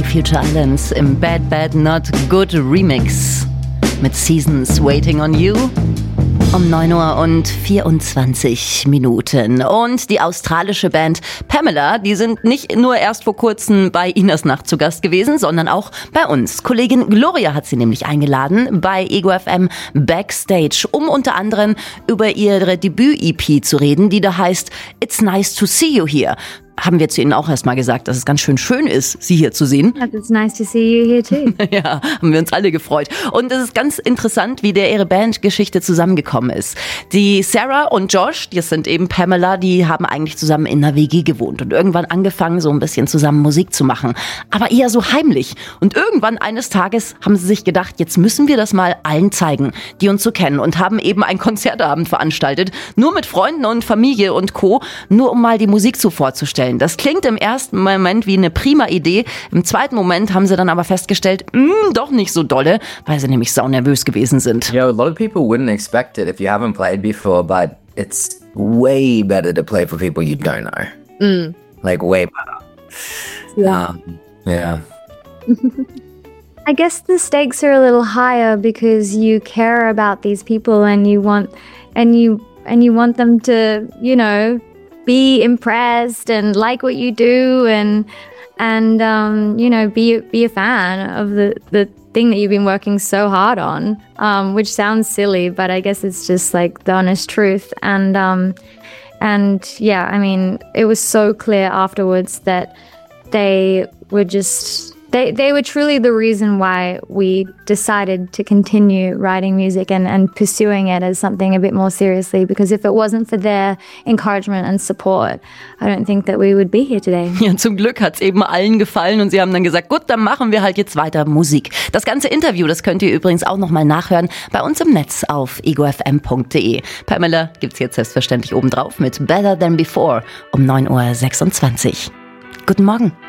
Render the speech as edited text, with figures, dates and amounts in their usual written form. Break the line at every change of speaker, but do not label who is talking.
Future Islands im Bad Bad Not Good Remix mit Seasons Waiting on You um 9:24 Uhr. Und die australische Band Pamela, die sind nicht nur erst vor kurzem bei Inas Nacht zu Gast gewesen, sondern auch bei uns. Kollegin Gloria hat sie nämlich eingeladen bei Ego FM Backstage, um unter anderem über ihre Debüt-EP zu reden, die da heißt It's Nice to See You Here. Haben wir zu Ihnen auch erstmal gesagt, dass es ganz schön ist, Sie hier zu sehen.
It's nice to see you here too.
Ja, haben wir uns alle gefreut. Und es ist ganz interessant, wie ihre Bandgeschichte zusammengekommen ist. Die Sarah und Josh, die sind eben Pamela, die haben eigentlich zusammen in einer WG gewohnt und irgendwann angefangen, so ein bisschen zusammen Musik zu machen. Aber eher so heimlich. Und irgendwann eines Tages haben sie sich gedacht, jetzt müssen wir das mal allen zeigen, die uns so kennen, und haben eben einen Konzertabend veranstaltet, nur mit Freunden und Familie und Co., nur um mal die Musik so vorzustellen. Das klingt im ersten Moment wie eine prima Idee. Im zweiten Moment haben sie dann aber festgestellt, doch nicht so dolle, weil sie nämlich saunervös gewesen sind.
You know, a lot of people wouldn't expect it if you haven't played before, but it's way better to play for people you don't know. Like, way better.
Yeah.
Yeah.
I guess the stakes are a little higher because you care about these people and you want them to, you know, be impressed and like what you do and you know, be a fan of the thing that you've been working so hard on, which sounds silly, but I guess it's just like the honest truth. And yeah, I mean, it was so clear afterwards that they were just they were truly the reason why we decided to continue writing music and pursuing it as something a bit more seriously, because if it wasn't for their encouragement and support, I don't think that we would be here today.
Ja, zum Glück hat's eben allen gefallen und sie haben dann gesagt, gut, dann machen wir halt jetzt weiter Musik. Das ganze Interview, das könnt ihr übrigens auch nochmal nachhören bei uns im Netz auf egofm.de. Pamela gibt's jetzt selbstverständlich obendrauf mit Better Than Before um 9:26 Uhr. Guten Morgen.